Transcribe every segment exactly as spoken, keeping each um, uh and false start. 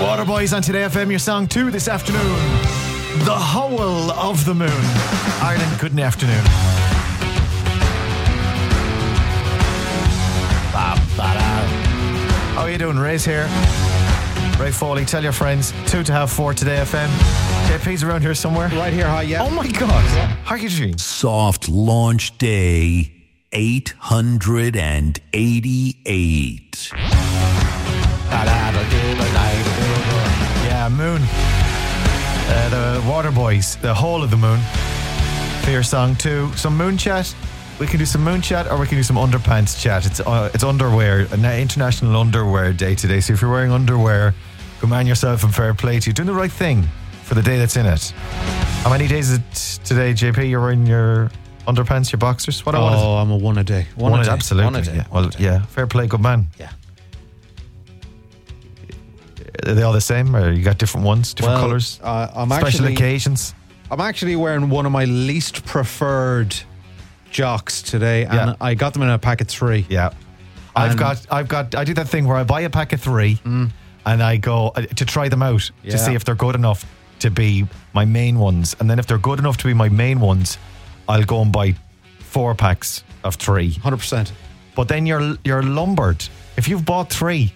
Waterboys on Today F M, your song two this afternoon. The Howl of the Moon. Ireland, good afternoon. How are you doing? Ray's here. Ray Foley, tell your friends. Two to have four Today F M. J P's around here somewhere. Right here, hi, yeah. Oh my God. Yeah. How are you doing? Soft launch day eight hundred eighty-eight. Yeah, Moon. Uh, the Waterboys, the whole of the moon. For your song two. Some moon chat. We can do some moon chat or we can do some underpants chat. It's uh, it's underwear, an International Underwear Day today. So if you're wearing underwear, go man yourself and fair play to you. Doing the right thing for the day that's in it. How many days is it today, J P? You're wearing your underpants, your boxers? What? Oh, what is it? I'm a one a day. One, one a day. Absolutely. One a day. Yeah. One Well, a day. yeah. Fair play, good man. Yeah. Are they all the same, or you got different ones, different Well, colours? Uh, I'm Special actually, occasions? I'm actually wearing one of my least preferred jocks today, and Yeah. I got them in a pack of three. Yeah. I've And- got, I've got, I do that thing where I buy a pack of three and I go uh, to try them out Yeah. to see if they're good enough to be my main ones. And then if they're good enough to be my main ones, I'll go and buy four packs of three. one hundred percent. But then you're, you're lumbered. If you've bought three,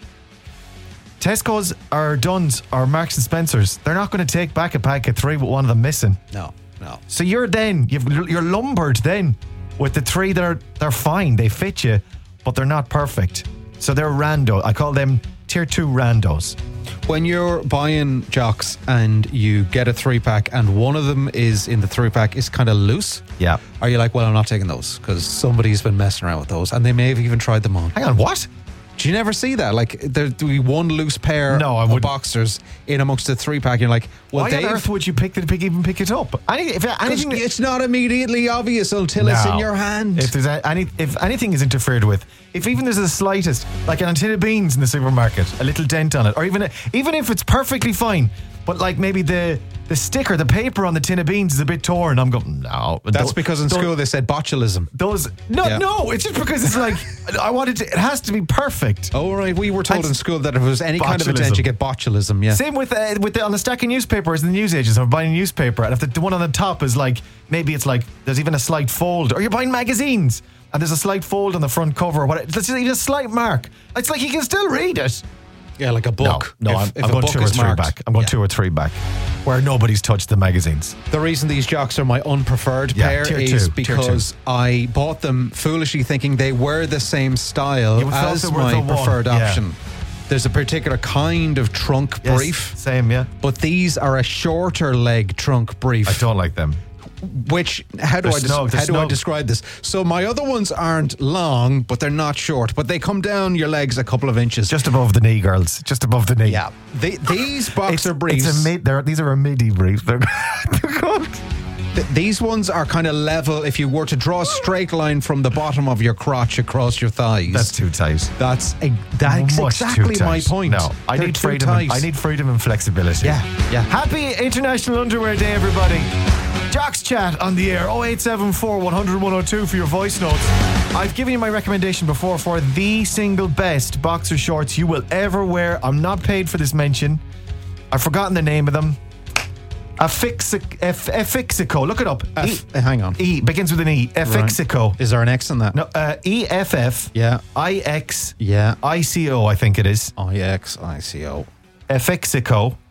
Tesco's or Dunn's or Marks and Spencer's, they're not going to take back a pack of three with one of them missing. No, no. So you're then, you've, you're lumbered then with the three that are, they're fine, they fit you, but they're not perfect. So they're rando. I call them tier two randos. When you're buying jocks and you get a three pack and one of them is in the three pack is kind of loose, Yeah. are you like, well, I'm not taking those because somebody's been messing around with those and they may have even tried them on? Hang on, what? Do you never see that? Like, there'd be one loose pair No, I of wouldn't. boxers in amongst the three pack. You're like, well, Why Dave, on earth would you pick, the, pick even pick it up? Any, if anything, it's not immediately obvious until it's in No. your hand. If there's a, any, if anything is interfered with, if even there's the slightest, like an tin of beans in the supermarket, a little dent on it, or even a, even if it's perfectly fine, but like maybe the the sticker, the paper on the tin of beans is a bit torn, I'm going, no. That's Tho- because in tho- school they said botulism. Those no Yeah. no, it's just because it's like I wanted to. It has to be perfect. Oh, right. We were told And in school that if it was any kind of a dent, botulism. you get botulism. Yeah. Same with uh, with the, on the stack of newspapers in the newsagents. I'm buying a newspaper, and if the, the one on the top is like maybe it's like there's even a slight fold, or you're buying magazines and there's a slight fold on the front cover, or what? It's just even a slight mark. It's like you can still read it. Yeah, like a book. No, no, If- I'm, if I'm a going book two or is three marked. back. I'm going Yeah. two or three back, where nobody's touched the magazines. The reason these jocks are my unpreferred Yeah, pair tier is two, tier because I bought them foolishly thinking they were the same style You felt as they were my the one, preferred yeah. option. There's a particular kind of trunk Yes, brief, same, yeah. but these are a shorter leg trunk brief. I don't like them. Which, how do, They're I, des- snug, they're how do I snug. describe this? So my other ones aren't long, but they're not short, but they come down your legs a couple of inches. Just above the knee, girls. Just above the knee. yeah. The, these It's, boxer briefs, it's a mid, they're, these are a midi brief. They're, they're good. th- these ones are kind of level. If you were to draw a straight line from the bottom of your crotch across your thighs, That's too tight. That's a, that's Much exactly too my tight. point. No, I They're need too freedom. tight. And, I need freedom and flexibility. Yeah, yeah. Happy International Underwear Day, everybody. Jocks chat on the air. oh eight seven four, one hundred, one oh two for your voice notes. I've given you my recommendation before for the single best boxer shorts you will ever wear. I'm not paid for this mention. I've forgotten the name of them. Affixico. Affixico. Look it up. F- uh, hang on. E begins with an E. Affixico. Is there an X in that? No, uh, E F F Yeah. I X Yeah. I C O, I think it is. I X I C O. Affixico.